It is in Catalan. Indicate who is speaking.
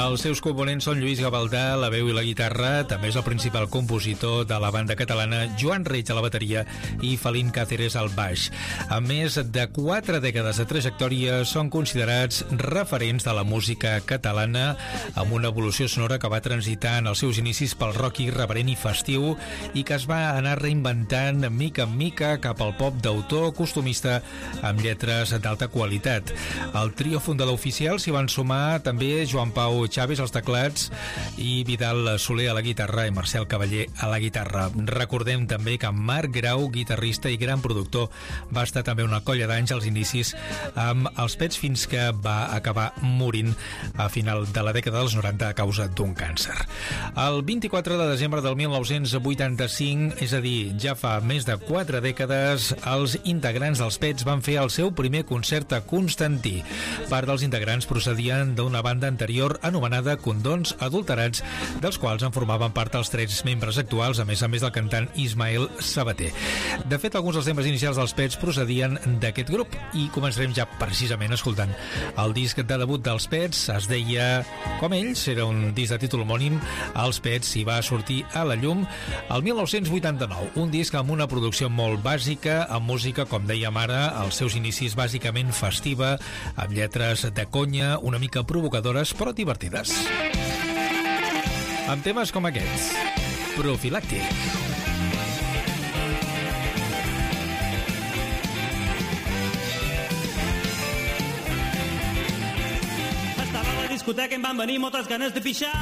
Speaker 1: Els seus components són Lluís Gavaldà, la veu i la guitarra, també és el principal compositor de la banda catalana, Joan Reig a la bateria i Felín Cáceres al baix. A més de 4 dècades de trajectòria, són considerats referents de la música catalana, amb una evolució sonora que va transitar en els seus inicis pel rock irreverent i festiu i que es va anar reinventant mica en mica cap al pop d'autor costumista amb lletres d'alta qualitat. Al trio fundador oficial s'hi van sumar també Joan Pau Chaves als teclats i Vidal Soler a la guitarra i Marcel Cavaller a la guitarra. Recordem també que Marc Grau, guitarrista i gran productor, va estar també una colla d'anys als inicis amb els Pets fins que va acabar morint a final de la dècada dels 90 a causa d'un càncer. El 24 de desembre del 1985, és a dir, ja fa més de 4 dècades, els integrants dels Pets van fer el seu primer concert a Constantí. Part dels integrants procedien d'una banda anterior anomenada Condons Adulterats, dels quals en formaven part els 3 membres actuals, a més del cantant Ismael Sabater. De fet, alguns dels temes inicials dels Pets procedien d'aquest grup i començarem ja precisament escoltant el disc de debut dels Pets. Es deia com ells, era un disc de títol homònim. Els Pets hi va sortir a la llum el 1989, un disc amb una producció molt bàsica, amb música, com dèiem ara, als seus inicis bàsicament festiva, amb lletres de conya, una mica provocadores però divertides. Amb temes com aquests, Profilàctic.
Speaker 2: Estava a la discoteca i em van venir moltes ganes de pixar.